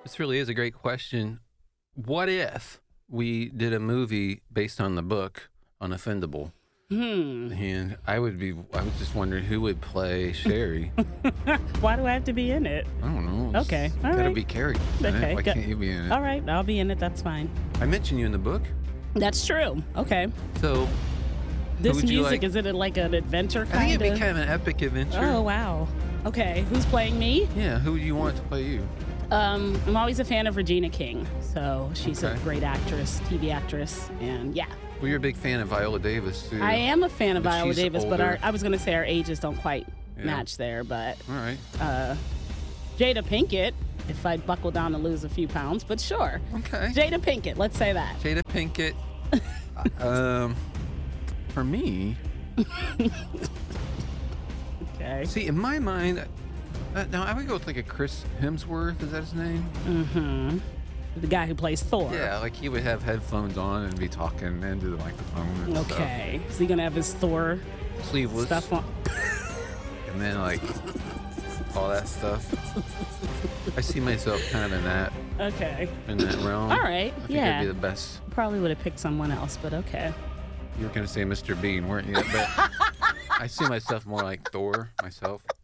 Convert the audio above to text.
This really is a great question. What if we did a movie based on the book, Unoffendable? And I was just wondering who would play Sherry. Why do I have to be in it? I don't know. Okay, all Gotta right. be characters. Okay, Why can't you be in it? All right, I'll be in it. That's fine. I mentioned you in the book. That's true. Okay. So This would you music, like? is it like an adventure I think kind it'd be of? kind of an epic adventure. Oh, wow. Okay, who's playing me? Yeah, who would you want to play you? I'm always a fan of Regina King. So she's a Okay. great actress, TV actress, and yeah. Well, you're a big fan of Viola Davis, too. I am a fan of But Viola she's Davis, but older. I was going to say our ages don't quite Yeah. match there, but All right. Jada Pinkett, if I buckle down and lose a few pounds, but sure. Okay. Jada Pinkett, let's say that. Jada Pinkett. For me, Okay. see, in my mind, now I would go with like a Chris Hemsworth. Is that his name? The guy who plays Thor. Yeah, like he would have headphones on and be talking into the microphone and Okay. Is he going to have his Thor stuff. Sleeveless. stuff on? And then like all that stuff. I see myself kind of Okay. in that realm. All right, I think yeah. I'd be the best. Probably would have picked someone else, but okay. You were gonna say Mr. Bean, weren't you? But I see myself more like Thor myself.